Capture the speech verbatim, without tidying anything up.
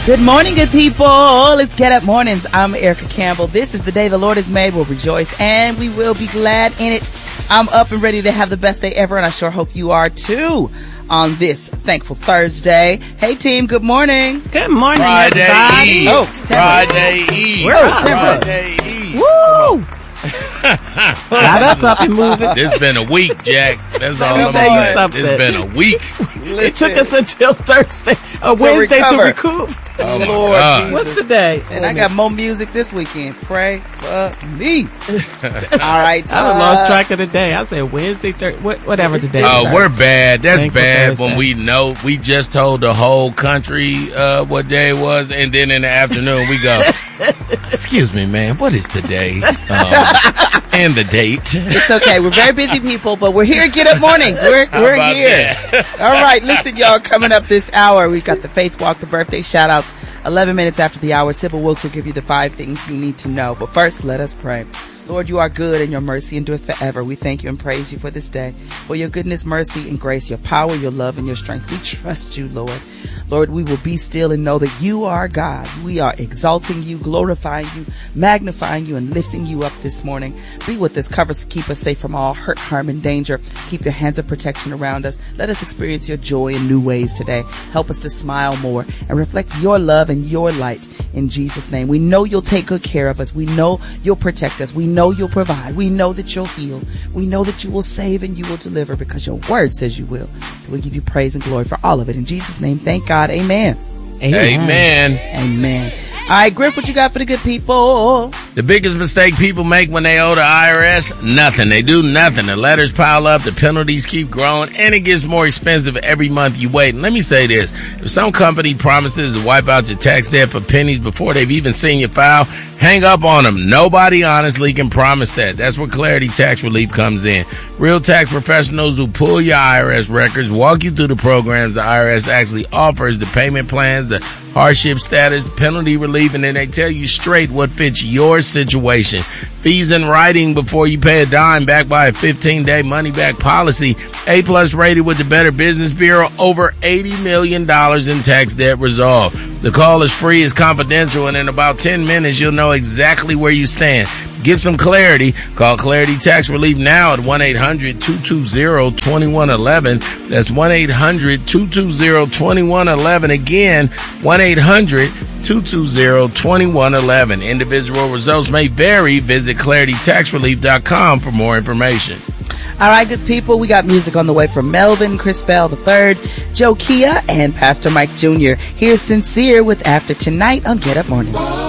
Good morning, good people. Let's get up mornings. I'm Erica Campbell. This is the day the Lord has made. We'll rejoice and we will be glad in it. I'm up and ready to have the best day ever, and I sure hope you are too on this thankful Thursday. Hey team, good morning. Good morning, Friday everybody. Eve. Oh, Friday Eve. We're up. Friday Eve. Woo! Got us up and moving. This been a week, Jack. That's all me I'm tell you saying. something. It's been a week. It took us until Thursday or Wednesday to recover. recoup. Oh my Lord God. Jesus. What's the day? And I got more music this weekend. Pray for me. All right. I done uh, lost track of the day. I said Wednesday, Thursday, whatever today. Oh, is. we're bad. That's Thankful bad Thursday. when we know we just told the whole country uh, what day it was, and then in the afternoon we go, excuse me, man, what is today? Um, and the date. It's okay. We're very busy people, but we're here at Get Up Mornings. We're, How we're about here. that? All right. Listen, y'all, coming up this hour, we've got the Faith Walk, the birthday shout outs. eleven minutes after the hour, Sybil Wilkes will give you the five things you need to know. But first, let us pray. Lord, you are good and your mercy endureth forever. We thank you and praise you for this day, for your goodness, mercy, and grace, your power, your love, and your strength. We trust you, Lord. Lord, we will be still and know that you are God. We are exalting you, glorifying you, magnifying you, and lifting you up this morning. Be with us, cover us, keep us safe from all hurt, harm, and danger. Keep your hands of protection around us. Let us experience your joy in new ways today. Help us to smile more and reflect your love and your light in Jesus' name. We know you'll take good care of us. We know you'll protect us. We know you'll provide. We know that you'll heal. We know that you will save and you will deliver because your word says you will. So we give you praise and glory for all of it. In Jesus' name, thank God. Amen. Amen. Amen. All right, Griff, what you got for the good people? The biggest mistake people make when they owe the I R S? Nothing. They do nothing. The letters pile up, the penalties keep growing, and it gets more expensive every month you wait. And let me say this. If some company promises to wipe out your tax debt for pennies before they've even seen your file, hang up on them. Nobody honestly can promise that. That's where Clarity Tax Relief comes in. Real tax professionals who pull your I R S records, walk you through the programs the I R S actually offers, the payment plans, the hardship status, penalty relief, and then they tell you straight what fits your situation. Fees in writing before you pay a dime, backed by a fifteen-day money-back policy. A-plus rated with the Better Business Bureau. Over eighty million dollars in tax debt resolved. The call is free, it's confidential, and in about ten minutes, you'll know exactly where you stand. Get some clarity. Call Clarity Tax Relief now at one eight hundred two two zero two one one one. That's one eight hundred two two zero two one one one. Again, one eight hundred two two zero two one one one. Individual results may vary. Visit clarity tax relief dot com for more information. All right, good people, we got music on the way from Melvin, Chris Bell the third, Joe Kia, and Pastor Mike Junior Here's Sincere with After Tonight on Get Up Mornings.